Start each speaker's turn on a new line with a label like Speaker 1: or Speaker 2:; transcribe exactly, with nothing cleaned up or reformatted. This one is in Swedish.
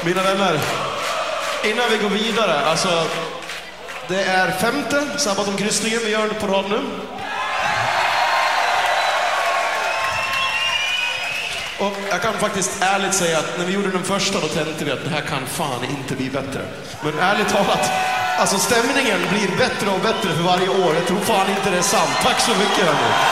Speaker 1: Mina vänner, innan vi går vidare, alltså det är femte sabbatomkrystningen vi gör på rad nu. Och jag kan faktiskt ärligt säga att när vi gjorde den första då tänkte vi att det här kan fan inte bli bättre. Men ärligt talat, alltså stämningen blir bättre och bättre för varje år. Jag tror fan inte det är sant. Tack så mycket hörni.